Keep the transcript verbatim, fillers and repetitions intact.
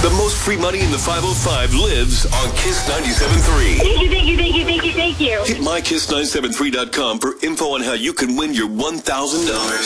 The most free money in the five oh five lives on Kiss ninety-seven point three. Thank you, thank you, thank you, thank you, thank you. Hit my kiss nine seven three dot com for info on how you can win your one thousand dollars.